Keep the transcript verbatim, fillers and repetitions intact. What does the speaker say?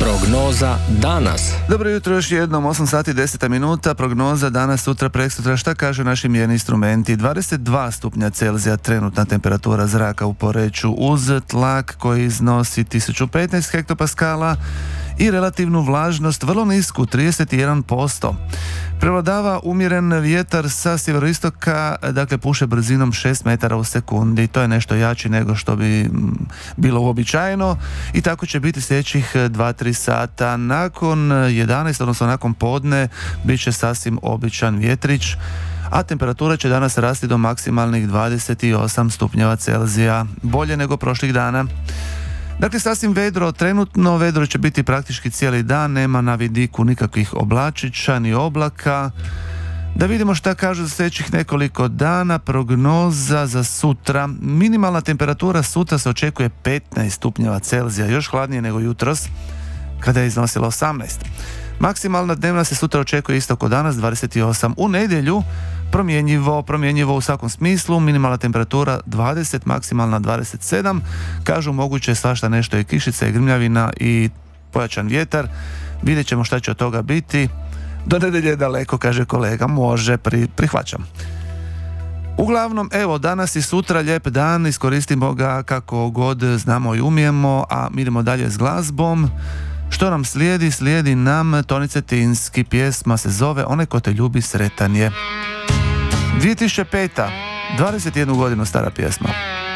Prognoza danas. Dobro jutro još jednom, osam sati deset minuta, prognoza danas, sutra, preksutra. Šta kaže naši mjerni instrumenti? dvadeset dva stupnja Celzija trenutna temperatura zraka u Poreču uz tlak koji iznosi tisuću petnaest hektopaskala i relativnu vlažnost vrlo nisku, trideset jedan posto. Prevladava umjeren vjetar sa sjeveroistoka, dakle puše brzinom šest metara u sekundi. To je nešto jači nego što bi bilo uobičajeno i tako će biti sljedećih dva do tri sata. Nakon jedanaest, odnosno nakon podne, bit će sasvim običan vjetrić, a temperatura će danas rasti do maksimalnih dvadeset osam stupnjeva Celzija, bolje nego prošlih dana. Dakle, sasvim vedro, trenutno vedro će biti praktički cijeli dan, nema na vidiku nikakvih oblačića ni oblaka. Da vidimo šta kažu za sljedećih nekoliko dana. Prognoza za sutra. Minimalna temperatura sutra se očekuje petnaest stupnjeva Celzija, još hladnije nego jutros kada je iznosila osamnaest. Maksimalna dnevna se sutra očekuje isto kao danas, dvadeset osam. U nedjelju promjenjivo, promjenjivo u svakom smislu, minimalna temperatura dvadeset, maksimalna dvadeset sedam. Kažu moguće je svašta nešto, i kišica i grmljavina i pojačan vjetar. Vidjet ćemo šta će od toga biti. Do nedjelje je daleko, kaže kolega, može, pri, prihvaćam. Uglavnom, evo, danas i sutra lijep dan, iskoristimo ga kako god znamo i umijemo, a mi idemo dalje s glazbom. Što nam slijedi? Slijedi nam Toni Cetinski, pjesma se zove Onaj ko te ljubi sretan je. dvije tisuće peta. dvadeset jednu godinu stara pjesma.